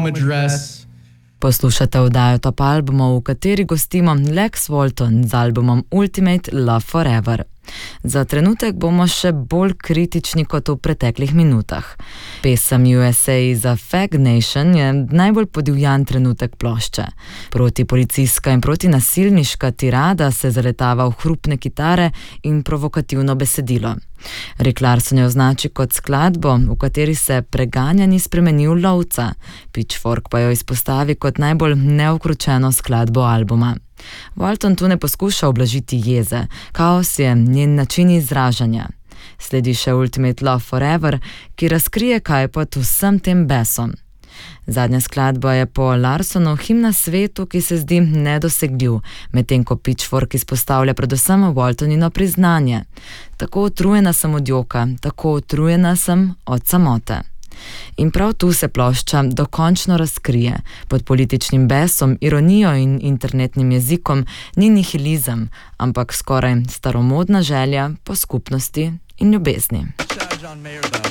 home address. Poslušate oddajo Top albumov, v kateri gostimo Lex Walton z albumom Ultimate Love Forever. Za trenutek bomo še bolj kritični kot v preteklih minutah. Pesem USA za Fag Nation je najbolj podivjan trenutek plošče. Protipolicijska in protinasilniška tirada se zaletava v hrupne kitare in provokativno besedilo. Rick Larson jo označi kot skladbo, v kateri se preganjani spremeni v lovca, Pitchfork pa jo izpostavi kot najbolj neukročeno skladbo albuma. Walton tu ne poskuša ublažiti jeze, kaos je njen način izražanja. Sledi še Ultimate Love Forever, ki razkrije, kaj je pod vsem tem besom. Zadnja skladba je po Larsonu himna svetu, ki se zdi nedosegljiv, medtem ko Pitchfork izpostavlja predvsem Waltonino priznanje. Tako utrujena sem od joka, tako utrujena sem od samote. In prav tu se plošča dokončno razkrije. Pod političnim besom, ironijo in internetnim jezikom ni nihilizem, ampak skoraj staromodna želja po skupnosti in ljubezni.